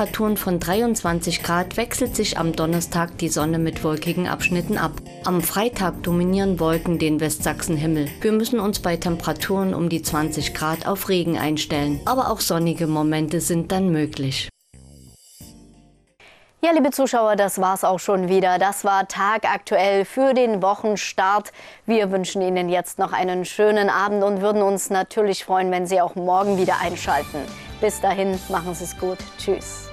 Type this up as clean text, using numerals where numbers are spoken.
Temperaturen von 23 Grad wechselt sich am Donnerstag die Sonne mit wolkigen Abschnitten ab. Am Freitag dominieren Wolken den Westsachsenhimmel. Wir müssen uns bei Temperaturen um die 20 Grad auf Regen einstellen. Aber auch sonnige Momente sind dann möglich. Ja, liebe Zuschauer, das war's auch schon wieder. Das war tagaktuell für den Wochenstart. Wir wünschen Ihnen jetzt noch einen schönen Abend und würden uns natürlich freuen, wenn Sie auch morgen wieder einschalten. Bis dahin, machen Sie es gut. Tschüss.